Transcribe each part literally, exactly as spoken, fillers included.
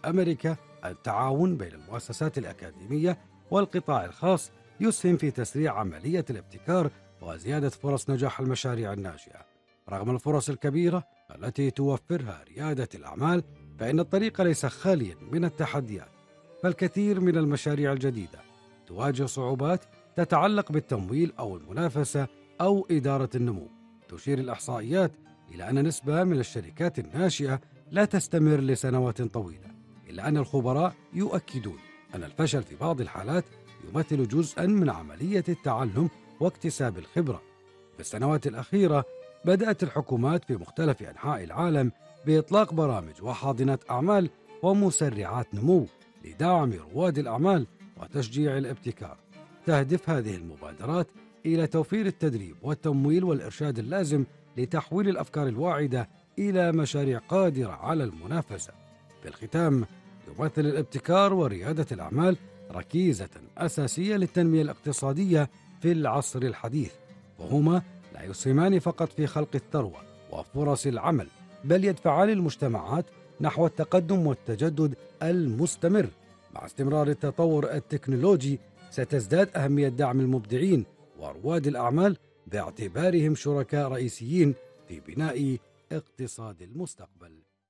أمريكا التعاون بين المؤسسات الأكاديمية والقطاع الخاص يسهم في تسريع عملية الابتكار وزيادة فرص نجاح المشاريع الناشئة. رغم الفرص الكبيرة التي توفرها ريادة الأعمال، فإن الطريق ليس خاليا من التحديات، فالكثير من المشاريع الجديدة تواجه صعوبات تتعلق بالتمويل أو المنافسة أو إدارة النمو. تشير الإحصائيات إلى أن نسبة من الشركات الناشئة لا تستمر لسنوات طويلة، إلا أن الخبراء يؤكدون أن الفشل في بعض الحالات يمثل جزءاً من عملية التعلم واكتساب الخبرة. في السنوات الأخيرة بدأت الحكومات في مختلف أنحاء العالم بإطلاق برامج وحاضنات أعمال ومسرعات نمو لدعم رواد الأعمال وتشجيع الابتكار. تهدف هذه المبادرات إلى توفير التدريب والتمويل والإرشاد اللازم لتحويل الأفكار الواعدة إلى مشاريع قادرة على المنافسة. في الختام، يمثل الابتكار وريادة الأعمال ركيزة أساسية للتنمية الاقتصادية في العصر الحديث، وهما لا يسهمان فقط في خلق الثروة وفرص العمل، بل يدفعان المجتمعات نحو التقدم والتجدد المستمر. مع استمرار التطور التكنولوجي ستزداد أهمية دعم المبدعين ورواد الأعمال باعتبارهم شركاء رئيسيين في بناء اقتصاد المستقبل.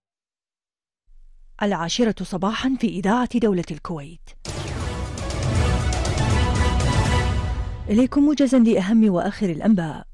العاشرة صباحا في إذاعة دولة الكويت. إليكم موجزا لأهم وآخر الأنباء.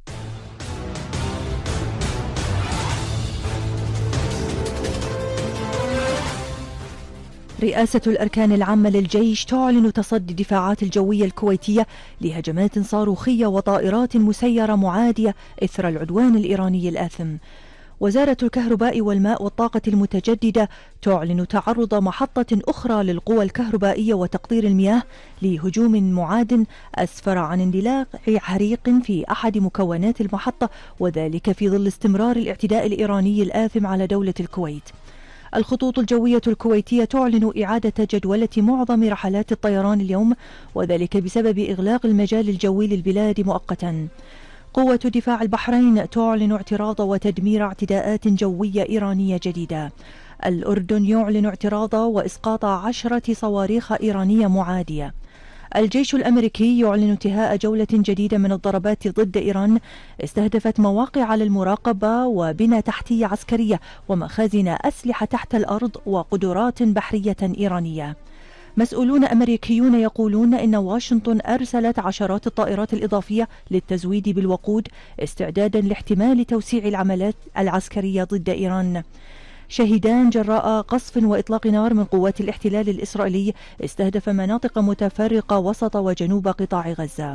رئاسة الأركان العامة للجيش تعلن تصدي الدفاعات الجوية الكويتية لهجمات صاروخية وطائرات مسيرة معادية إثر العدوان الإيراني الآثم. وزارة الكهرباء والماء والطاقة المتجددة تعلن تعرض محطة أخرى للقوى الكهربائية وتقطير المياه لهجوم معاد أسفر عن اندلاع حريق في أحد مكونات المحطة، وذلك في ظل استمرار الاعتداء الإيراني الآثم على دولة الكويت. الخطوط الجوية الكويتية تعلن إعادة جدولة معظم رحلات الطيران اليوم، وذلك بسبب إغلاق المجال الجوي للبلاد مؤقتا. قوة دفاع البحرين تعلن اعتراض وتدمير اعتداءات جوية إيرانية جديدة. الأردن يعلن اعتراض وإسقاط عشرة صواريخ إيرانية معادية. الجيش الأمريكي يعلن انتهاء جولة جديدة من الضربات ضد إيران استهدفت مواقع للمراقبة وبنى تحتية عسكرية ومخازن أسلحة تحت الأرض وقدرات بحرية إيرانية. مسؤولون أمريكيون يقولون إن واشنطن أرسلت عشرات الطائرات الإضافية للتزويد بالوقود استعدادا لاحتمال توسيع العمليات العسكرية ضد إيران. شهيدان جراء قصف وإطلاق نار من قوات الاحتلال الإسرائيلي استهدف مناطق متفرقة وسط وجنوب قطاع غزة.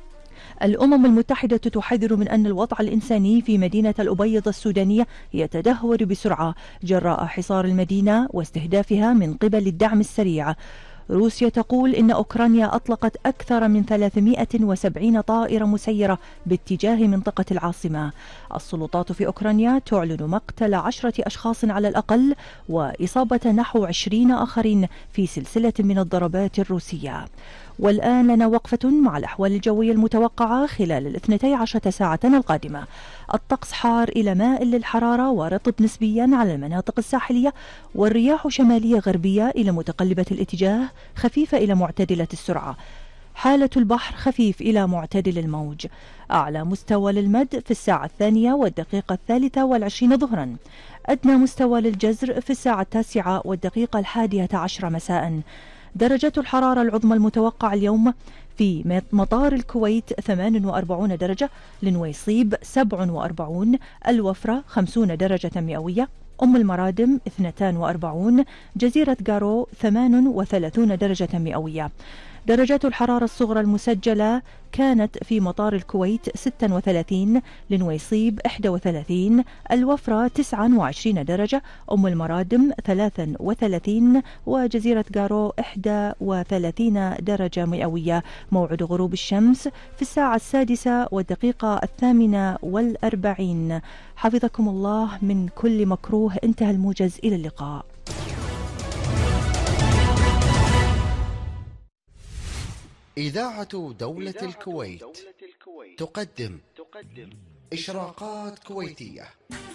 الأمم المتحدة تحذر من أن الوضع الإنساني في مدينة الأبيض السودانية يتدهور بسرعة جراء حصار المدينة واستهدافها من قبل الدعم السريع. روسيا تقول إن أوكرانيا أطلقت أكثر من ثلاثمائة وسبعين طائرة مسيرة باتجاه منطقة العاصمة. السلطات في أوكرانيا تعلن مقتل عشرة أشخاص على الأقل وإصابة نحو عشرين آخرين في سلسلة من الضربات الروسية. والآن لنا وقفة مع الأحوال الجوية المتوقعة خلال الاثنتي عشرة ساعة القادمة. الطقس حار إلى مائل للحرارة ورطب نسبيا على المناطق الساحلية، والرياح شمالية غربية إلى متقلبة الاتجاه خفيفة إلى معتدلة السرعة. حالة البحر خفيف إلى معتدل الموج. أعلى مستوى للمد في الساعة الثانية والدقيقة الثالثة والعشرين ظهرا. أدنى مستوى للجزر في الساعة التاسعة والدقيقة الحادية عشر مساء. درجة الحرارة العظمى المتوقع اليوم في مطار الكويت ثمانية وأربعين درجة، لنويصيب سبعة وأربعين، الوفرة خمسين درجة مئوية، أم المرادم اثنتين وأربعين، جزيرة قارو ثمانية وثلاثين درجة مئوية. درجات الحرارة الصغرى المسجلة كانت في مطار الكويت ستة وثلاثين، لنويصيب إحدى وثلاثين، الوفرة تسعة وعشرين درجة، أم المرادم ثلاثة وثلاثين، وجزيرة قارو إحدى وثلاثين درجة مئوية. موعد غروب الشمس في الساعة السادسة والدقيقة الثامنة والأربعين. حفظكم الله من كل مكروه. انتهى الموجز، إلى اللقاء. إذاعة دولة الكويت تقدم إشراقات كويتية.